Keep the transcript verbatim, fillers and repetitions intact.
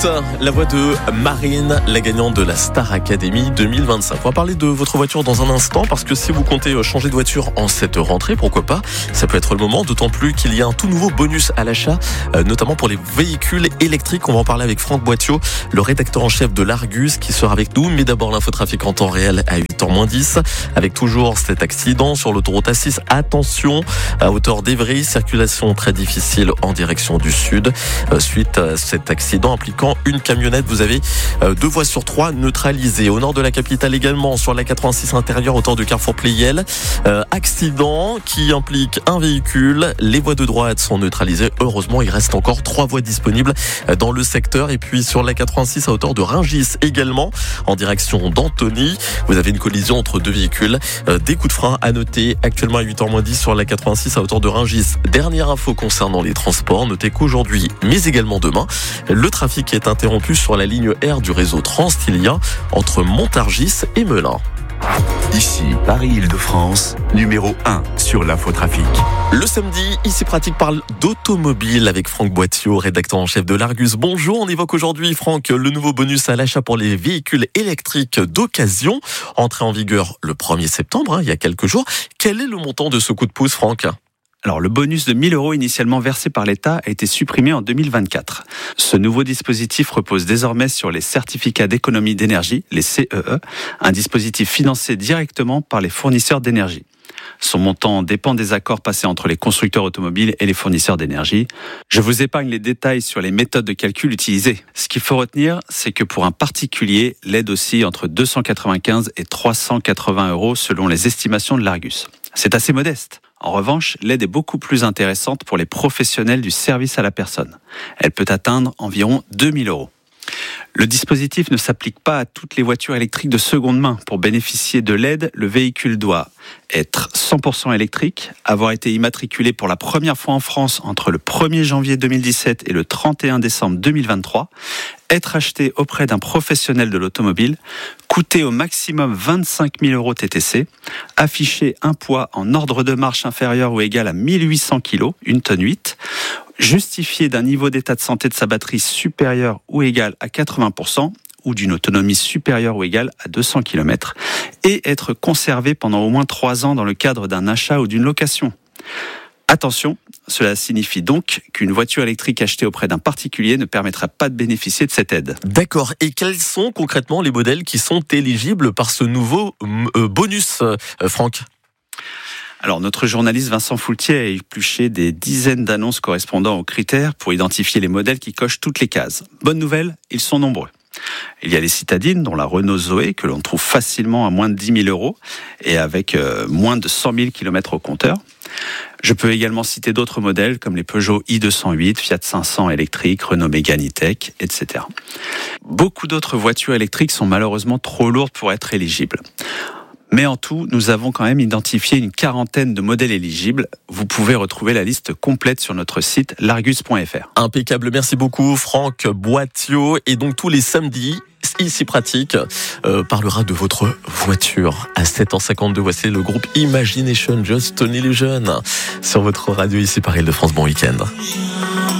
La voix de Marine, la gagnante de la Star Academy deux mille vingt-cinq. On va parler de votre voiture dans un instant parce que si vous comptez changer de voiture en cette rentrée, pourquoi pas, ça peut être le moment, d'autant plus qu'il y a un tout nouveau bonus à l'achat, notamment pour les véhicules électriques. On va en parler avec Franck Boittiau, le rédacteur en chef de l'Argus qui sera avec nous. Mais d'abord l'infotrafic en temps réel à huit heures moins dix avec toujours cet accident sur l'autoroute A six. Attention, à hauteur d'Evry, circulation très difficile en direction du sud suite à cet accident impliquant une camionnette. Vous avez deux voies sur trois neutralisées. Au nord de la capitale également, sur la quatre-vingt-six intérieure, autour du carrefour Pleyel. Euh, accident qui implique un véhicule. Les voies de droite sont neutralisées. Heureusement, il reste encore trois voies disponibles dans le secteur. Et puis sur la quatre-vingt-six à hauteur de Rungis également, en direction d'Antony, vous avez une collision entre deux véhicules. Euh, des coups de frein à noter actuellement à huit heures moins dix sur la quatre-vingt-six à hauteur de Rungis. Dernière info concernant les transports. Notez qu'aujourd'hui, mais également demain, le trafic est interrompu sur la ligne R du réseau Transilien entre Montargis et Melun. Ici, Paris-Île-de-France, numéro un sur l'infotrafic. Le samedi, Ici Pratique parle d'automobile avec Franck Boittiau, rédacteur en chef de l'Argus. Bonjour, on évoque aujourd'hui, Franck, le nouveau bonus à l'achat pour les véhicules électriques d'occasion, entré en vigueur le premier septembre, hein, il y a quelques jours. Quel est le montant de ce coup de pouce, Franck ? Alors, le bonus de mille euros initialement versé par l'État a été supprimé en deux mille vingt-quatre. Ce nouveau dispositif repose désormais sur les certificats d'économie d'énergie, les C E E, un dispositif financé directement par les fournisseurs d'énergie. Son montant dépend des accords passés entre les constructeurs automobiles et les fournisseurs d'énergie. Je vous épargne les détails sur les méthodes de calcul utilisées. Ce qu'il faut retenir, c'est que pour un particulier, l'aide oscille entre deux cent quatre-vingt-quinze et trois cent quatre-vingts euros selon les estimations de l'Argus. C'est assez modeste. En revanche, l'aide est beaucoup plus intéressante pour les professionnels du service à la personne. Elle peut atteindre environ deux mille euros. Le dispositif ne s'applique pas à toutes les voitures électriques de seconde main. Pour bénéficier de l'aide, le véhicule doit être cent pour cent électrique, avoir été immatriculé pour la première fois en France entre le premier janvier deux mille dix-sept et le trente et un décembre deux mille vingt-trois, être acheté auprès d'un professionnel de l'automobile, coûter au maximum vingt-cinq mille euros T T C, afficher un poids en ordre de marche inférieur ou égal à mille huit cents kilos, une tonne huit, justifier d'un niveau d'état de santé de sa batterie supérieur ou égal à quatre-vingts pour cent ou d'une autonomie supérieure ou égale à deux cents kilomètres et être conservé pendant au moins trois ans dans le cadre d'un achat ou d'une location. Attention, cela signifie donc qu'une voiture électrique achetée auprès d'un particulier ne permettra pas de bénéficier de cette aide. D'accord. Et quels sont concrètement les modèles qui sont éligibles par ce nouveau euh, bonus, euh, Franck ? Alors, notre journaliste Vincent Foultier a épluché des dizaines d'annonces correspondant aux critères pour identifier les modèles qui cochent toutes les cases. Bonne nouvelle, ils sont nombreux. Il y a les citadines, dont la Renault Zoé, que l'on trouve facilement à moins de dix mille euros et avec euh, moins de cent mille kilomètres au compteur. Je peux également citer d'autres modèles comme les Peugeot i deux cent huit, Fiat cinq cents électriques, Renault Mégane E-Tech, et cetera. Beaucoup d'autres voitures électriques sont malheureusement trop lourdes pour être éligibles. Mais en tout, nous avons quand même identifié une quarantaine de modèles éligibles. Vous pouvez retrouver la liste complète sur notre site largus point f r. Impeccable, merci beaucoup Franck Boittiau. Et donc tous les samedis, Ici Pratique euh, parlera de votre voiture. À sept heures cinquante-deux, voici le groupe Imagination, Just an Illusion sur votre radio Ici Paris-Île-de-France. Bon week-end.